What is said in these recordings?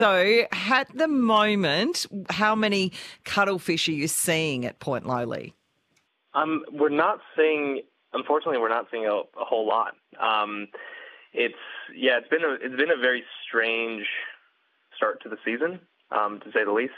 So at the moment, how many cuttlefish are you seeing at Point Lowly? We're not seeing, unfortunately, a whole lot. It's been a very strange start to the season, to say the least.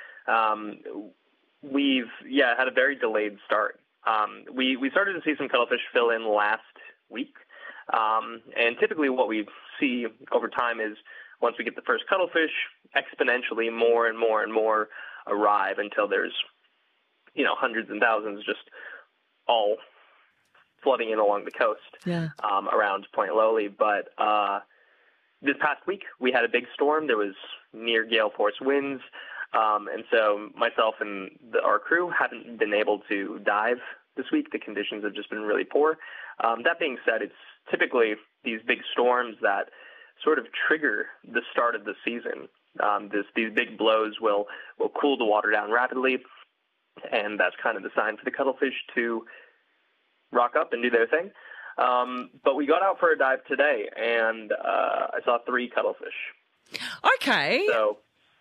We've had a very delayed start. We started to see some cuttlefish fill in last week, and typically what we see over time is once we get the first cuttlefish, exponentially more and more and more arrive until there's hundreds and thousands just all flooding in along the coast around Point Lowly. But this past week we had a big storm. There was near gale force winds. And so myself and our crew haven't been able to dive this week. The conditions have just been really poor. That being said, it's typically these big storms that sort of trigger the start of the season. These big blows will cool the water down rapidly, and that's kind of the sign for the cuttlefish to rock up and do their thing. But we got out for a dive today, and I saw 3 cuttlefish. Okay. So,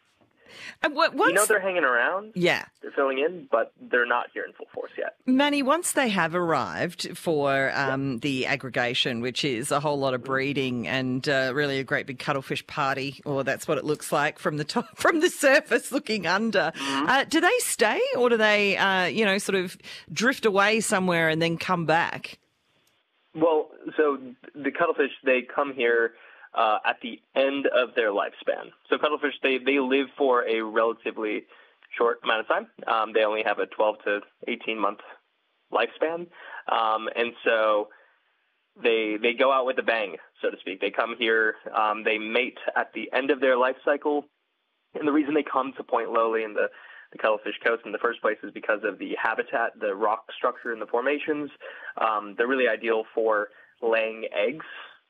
they're hanging around. Yeah. They're filling in, but they're not here in full force yet. Manny, once they have arrived for the aggregation, which is a whole lot of breeding and really a great big cuttlefish party, or that's what it looks like from the top, from the surface looking under, do they stay or do they, sort of drift away somewhere and then come back? Well, so the cuttlefish, they come here at the end of their lifespan. So cuttlefish, they live for a relatively short amount of time. They only have a 12 to 18-month lifespan. And so they go out with a bang, so to speak. They come here, they mate at the end of their life cycle. And the reason they come to Point Lowly and the Cuttlefish Coast in the first place is because of the habitat, the rock structure and the formations. They're really ideal for laying eggs.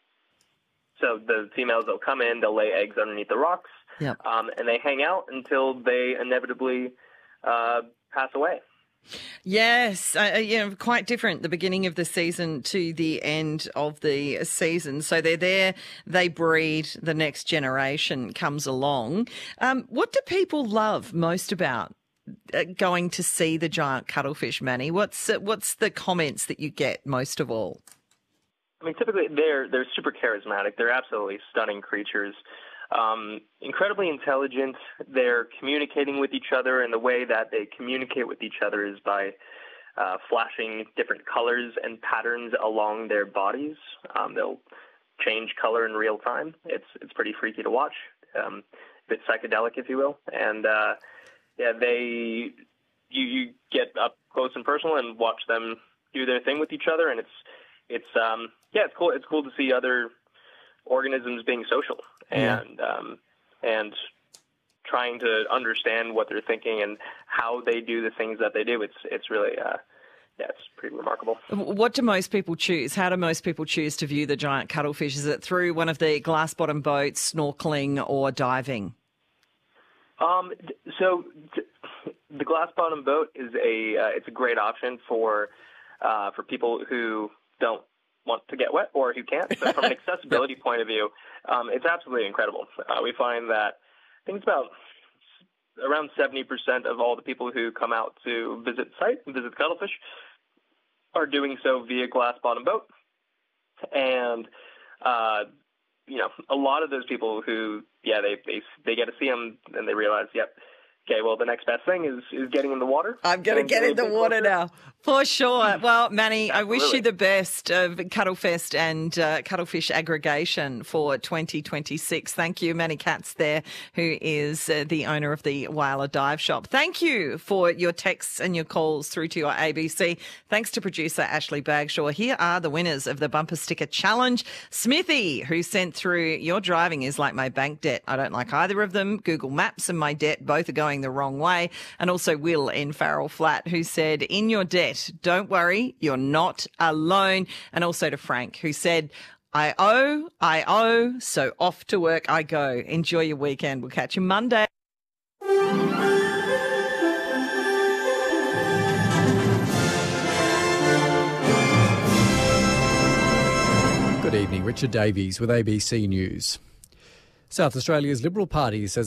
So the females, they'll come in, they'll lay eggs underneath the rocks, and they hang out until they inevitably pass away. Yes, quite different, the beginning of the season to the end of the season. So they're there, they breed, the next generation comes along. What do people love most about going to see the giant cuttlefish, Manny? What's the comments that you get most of all? I mean, typically they're super charismatic. They're absolutely stunning creatures, incredibly intelligent. They're communicating with each other, and the way that they communicate with each other is by flashing different colors and patterns along their bodies. They'll change color in real time. It's pretty freaky to watch, a bit psychedelic, if you will. And you get up close and personal and watch them do their thing with each other, and it's cool. It's cool to see other organisms being social and trying to understand what they're thinking and how they do the things that they do. It's really it's pretty remarkable. What do most people choose? How do most people choose to view the giant cuttlefish? Is it through one of the glass bottom boats, snorkeling, or diving? So the glass bottom boat is it's a great option for people who don't want to get wet or who can't. But from an accessibility point of view, it's absolutely incredible. We find that I think it's about around 70% of all the people who come out to visit the site and visit the cuttlefish are doing so via glass bottom boat. And a lot of those people who they get to see them and they realize, okay, well, the next best thing is getting in the water. I'm going to get in the water now, for sure. Well, Manny, I wish you the best of Cuttlefest and cuttlefish aggregation for 2026. Thank you, Manny Katz there, who is the owner of the Whyalla Dive Shop. Thank you for your texts and your calls through to your ABC. Thanks to producer Ashley Bagshaw. Here are the winners of the Bumper Sticker Challenge. Smithy, who sent through, your driving is like my bank debt. I don't like either of them. Google Maps and my debt both are going the wrong way. And also Will in Farrell Flat, who said, in your debt, don't worry, you're not alone. And also to Frank, who said, I owe, so off to work I go. Enjoy your weekend. We'll catch you Monday. Good evening, Richard Davies with ABC News. South Australia's Liberal Party says